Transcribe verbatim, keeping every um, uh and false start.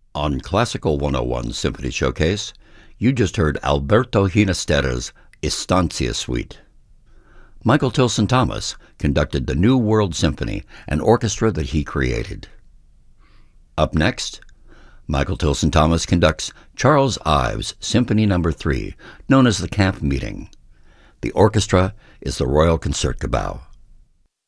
On Classical one oh one Symphony Showcase, you just heard Alberto Ginastera's Estancia Suite. Michael Tilson Thomas conducted the New World Symphony, an orchestra that he created. Up next, Michael Tilson Thomas conducts Charles Ives' Symphony Number three, known as the Camp Meeting. The orchestra is the Royal Concertgebouw.